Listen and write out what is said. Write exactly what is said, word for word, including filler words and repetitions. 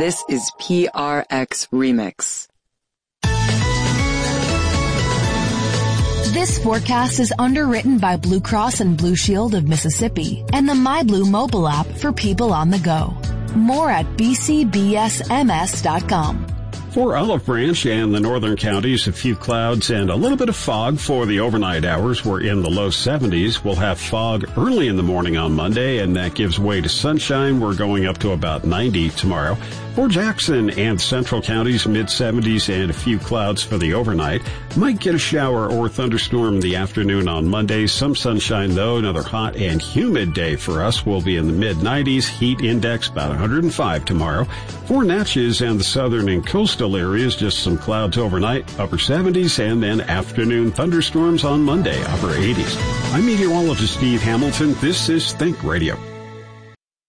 This is P R X Remix. This forecast is underwritten by Blue Cross and Blue Shield of Mississippi and the MyBlue mobile app for people on the go. More at b c b s m s dot com. For Olive Branch and the northern counties, a few clouds and a little bit of fog for the overnight hours. We're in the low seventies. We'll have fog early in the morning on Monday, and that gives way to sunshine. We're going up to about ninety tomorrow. For Jackson and central counties, mid seventies and a few clouds for the overnight. Might get a shower or thunderstorm in the afternoon on Monday. Some sunshine, though. Another hot and humid day for us. We'll be in the mid nineties. Heat index about one hundred five tomorrow. For Natchez and the southern and coastal areas, just some clouds overnight, upper seventies, and then afternoon thunderstorms on Monday, upper eighties. I'm meteorologist Steve Hamilton. This is Think Radio.